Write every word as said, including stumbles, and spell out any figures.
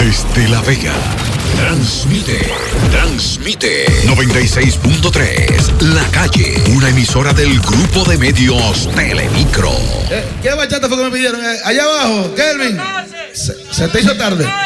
Desde La Vega, transmite, transmite noventa y seis punto tres, La Calle, una emisora del grupo de medios Telemicro. Eh, ¿Qué bachata fue que me pidieron? Eh, allá abajo, Kelvin. Se, se te hizo tarde.